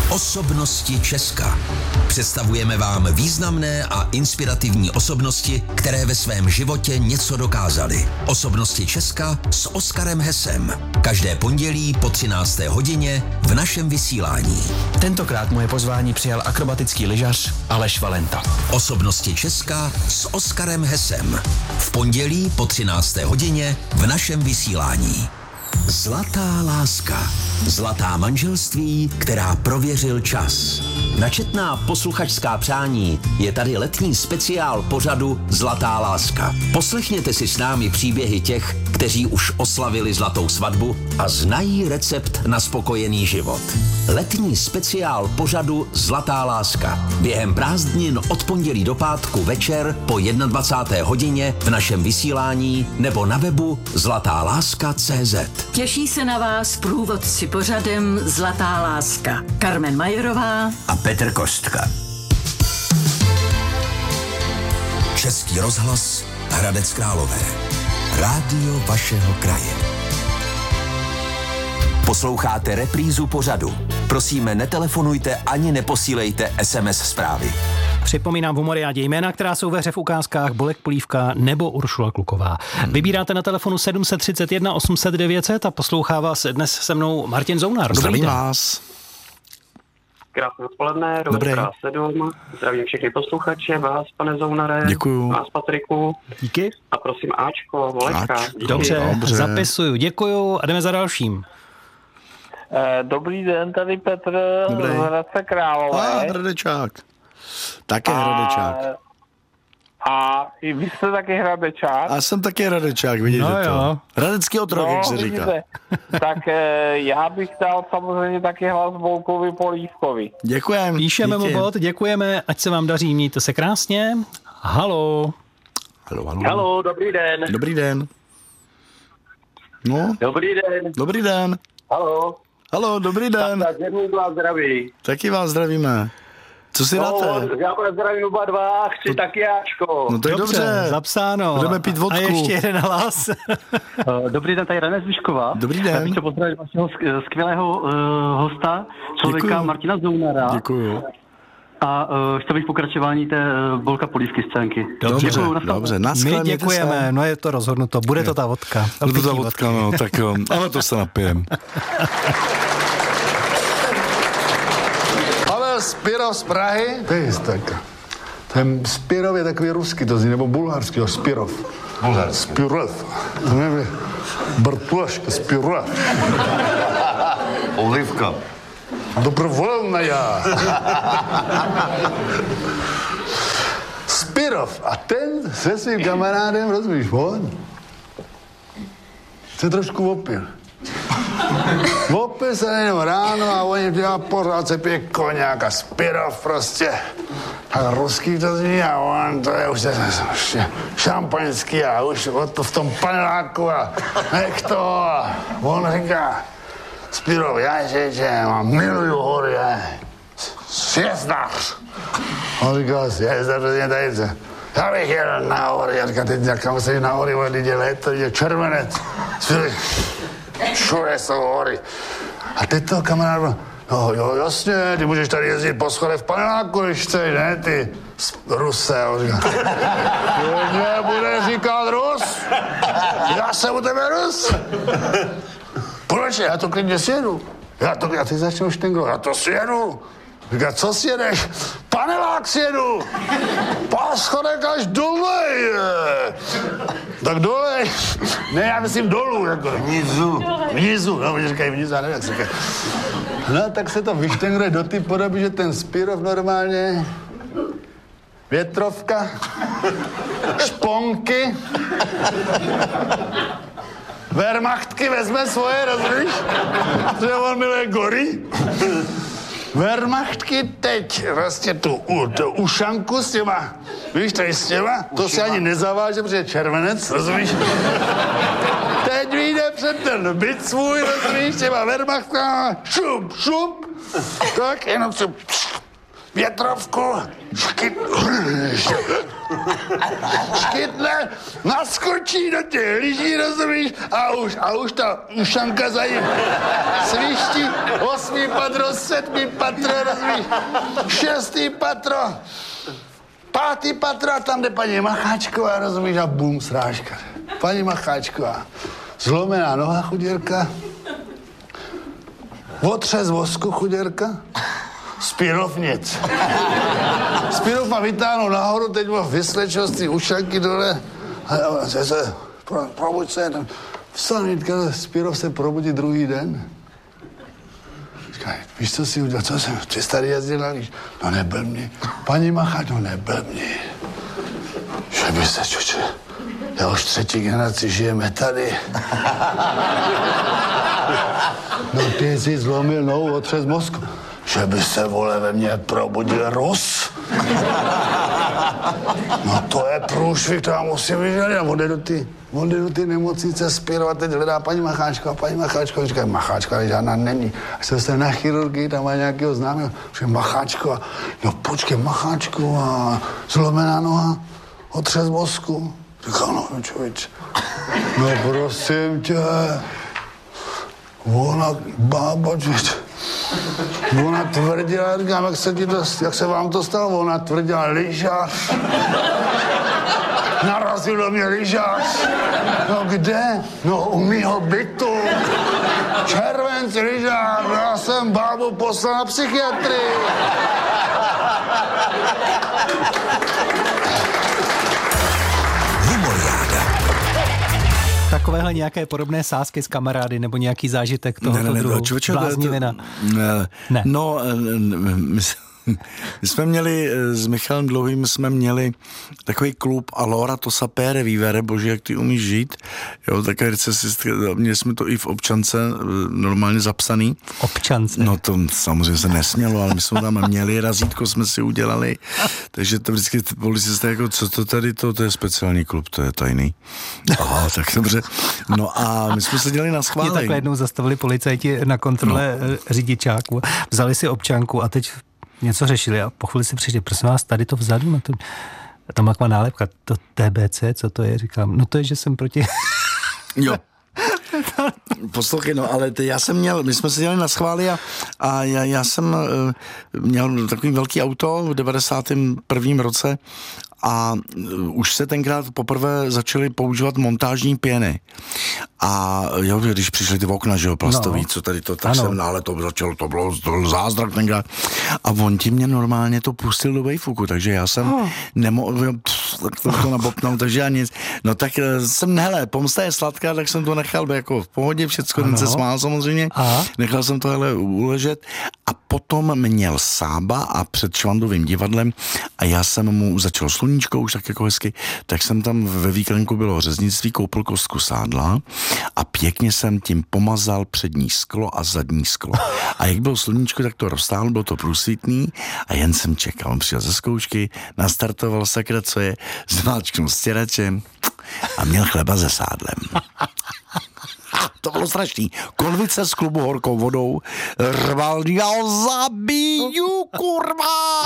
Osobnosti Česka. Představujeme vám významné a inspirativní osobnosti, které ve svém životě něco dokázaly. Osobnosti Česka s Oskarem Hesem. Každé pondělí po 13. hodině v našem vysílání. Tentokrát moje pozvání přijal akrobatický lyžař Aleš Valenta. Osobnosti Česka s Oskarem Hesem. V pondělí po 13. hodině v našem vysílání. Zlatá láska. Zlatá manželství, která prověřil čas. Na četná posluchačská přání je tady letní speciál pořadu Zlatá láska. Poslechněte si s námi příběhy těch, kteří už oslavili zlatou svatbu a znají recept na spokojený život. Letní speciál pořadu Zlatá láska. Během prázdnin od pondělí do pátku večer po 21. hodině v našem vysílání nebo na webu zlatáláska.cz. Těší se na vás průvodci pořadem Zlatá láska. Karmen Majerová a Petr Kostka. Český rozhlas Hradec Králové. Rádio vašeho kraje. Posloucháte reprízu pořadu. Prosíme, netelefonujte ani neposílejte SMS zprávy. Připomínám v humoriádě jména, která jsou ve hře v ukázkách Bolek Polívka nebo Uršula Kluková. Vybíráte na telefonu 731 800 900 a poslouchá vás dnes se mnou Martin Zounar. Zdravím vás. Krásné odpoledne, Rovka 7. Zdravím všechny posluchače, vás, pane Zounare. Děkuju. Vás, Patriku. Díky. A prosím Ačko, Volečka. Dobře, zapisuju. Děkuju a jdeme za dalším. Dobrý den, tady Petr z Hradce Králové. Hradečák. Také Hradečák. A i vy jste taky Hradečák? A jsem taky Hradečák, vidíte to. Hradecký otrok, jak se říká. Tak já bych dal samozřejmě taky hlas Bolkovi Polívkovi. Děkujem. Píšeme mu bod, děkujeme, ať se vám daří, mějte se krásně. Haló. Haló, dobrý den. Dobrý den. No. Dobrý den. Dobrý den. Haló. Haló, dobrý den. Tak vás zdraví. Taky vás zdravíme. Co si dáte? Já vás zdravím oba dva, chci taky Ačko. No to je dobře. Zapsáno. Budeme pít vodku. A ještě jeden hlas. Dobrý den, tady René Zvyšková. Dobrý den. Já bych chtěl pozdravit vašeho skvělého hosta, člověka Děkuju. Martina Zounara. Děkuju. A chtěl bych pokračování té Bolka Polívky scénky. Dobře, Děkuju, dobře. My děkujeme, no je to rozhodnuto. Bude to ta vodka. Bude to ta vodka, no, tak jo. Ale to se napijem. Spirov z Prahy? To je jistka. Ten Spirov je takový ruský, to zní, nebo bulharský, Spirov. Bulharský. Spirov. To nevím, Bartoška, Spirov. Olivka. Dobrovolná já. Spirov. A ten se svým kamarádem, rozumíš, on se trošku opil. Opil se jenom ráno a oni dělá pořád se pije koněk a Spirov prostě. A ruský to zní a on to je už šampaňský a už to v tom paneláku a nech to. A on říká, Spirov, já že miluju hory, sjezdař. On říká, sjezdař, tady se. Já bych jel na hory, já říkám, teď kam se jít na hory, teď je léto, teď je červenec. Všude jsou hory. A teď toho kamarád, no jo, jasně, ty můžeš tady jezdit po schodech v paneláku, když chceš, ne, ty Ruse. On říká, mě bude říkat Rus? Já jsem u tebe Rus. Proč? Já to klidně sjedu. Já ty začnu štenglou, já to sjedu. Říká, co sjedeš? Panelák sjedu. Po schodech až dolej. Tak dolej. Ne, já myslím dolů. Jako. Vnizu. No, oni říkají vnizu, já nevím, jak se říkají. No, tak se to vyštengruje do té podoby, že ten Spirov normálně... Větrovka. Šponky. Wehrmachtky vezme svoje, rozumíš? Že on miluje gory. Wehrmachtky teď vlastně tu ušanku s těma, víš, tady s těma, to si ani nezaváže, protože je červenec, rozumíš? Teď vyjde před ten byt svůj, rozumíš, těma Wehrmachtkama, šup, tak jenom si větrovku, škytne, naskočí do těch lyží, rozumíš, a už ta ušanka za ním sviští, 8. patro, 7. patro, rozumíš, 6. patro, 5. patro a tam jde paní Macháčková, rozumíš, a bum, srážka. Paní Macháčková, zlomená noha, chuděrka, otřes vosku, chuděrka, Spirov nic. Spirov má vytáhnout nahoru, teď má vyslečil z té ušanky dole a se probuď se, vstanítka, Spirov se probudí druhý den. Říkaj, víš, co si udělal, co jsem, ty starý jezdil na líž? No neblbni. Paní Macháč, no neblbni. Že by se, čoče, já už 3. generaci žijeme tady. No ty jsi zlomil nohu, otřes mozku. Že by se, vole, ve mně probudil Rus. No to je průšvih, to já musím vyžadat. A on jde do ty nemocnice Spirova, teď hledá paní Macháčka. Paní Macháčka, říká, Macháčka, ale žádná není. Až se dostane na chirurgii, tam má nějakého známého. Říká, Macháčka. No počkej, Macháčková, zlomená noha, otřes mozku. Říká, no člověč, no prosím tě, ona, bába, člověč. Ona tvrdila, říkám, jak se vám to stalo? Ona tvrdila, lyžař. Narazil do mě lyžař. No kde? No u mýho bytu. Červenci lyžař, já jsem bábu poslal na psychiatrii. Takovéhle nějaké podobné sázky s kamarády nebo nějaký zážitek tohoto druhu? Bláznivina? Ne. No, my jsme měli, s Michalem Dlouhým jsme měli takový klub Allora to sapere vivere, bože, jak ty umíš žít. Jo, takové recesistka, měli jsme to i v občance normálně zapsaný. Občance? No to samozřejmě se nesmělo, ale my jsme tam měli, razítko jsme si udělali, takže to vždycky policisté jako, co to tady, to je speciální klub, to je tajný. Aha, tak dobře. No a my jsme se dělali na schválení. Mě takhle jednou zastavili policajti na kontrole řidičáku, vzali si občanku a teď něco řešili a po chvíli si přišli, prosím vás, tady to vzadu, na to, tam má nálepka, to TBC, co to je, říkám, no to je, že jsem proti... Jo. Poslouchej, no, ale my jsme se dělali na schvály a já jsem měl takový velký auto v 91. roce a už se tenkrát poprvé začaly používat montážní pěny. A jo, když přišly ty okna, že jo, plastový, co tady to, tak jsem, ale to začalo, to bylo zázrak tenkrát. A on ti mě normálně to pustil do vejfuku, takže já jsem nemohl, to nabopnal, takže já nic. No tak jsem, hele, pomsta je sladká, tak jsem to nechal jako v pohodě, všecko, ten se smál samozřejmě. Nechal jsem to hele uležet a potom měl Sába a před Švandovým divadlem a já jsem mu začal sluníčko už tak jako hezky, tak jsem tam ve výklenku bylo řeznictví, koupil kostku sádla a pěkně jsem tím pomazal přední sklo a zadní sklo. A jak bylo sluníčko, tak to roztáhl, bylo to průsvitný a jen jsem čekal. On přijel ze zkoušky, nastartoval sakra, co je, zmáčknul stěračem a měl chleba se sádlem. To bylo strašný. Konvice z klubu horkou vodou. Rval, já zabiju, kurva!